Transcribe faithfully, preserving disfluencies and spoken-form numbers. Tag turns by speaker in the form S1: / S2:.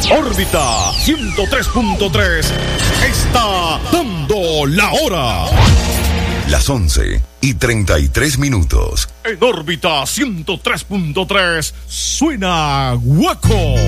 S1: Órbita ciento tres punto tres está dando la hora.
S2: Las once y treinta y tres minutos.
S1: En órbita ciento tres punto tres suena Guaco.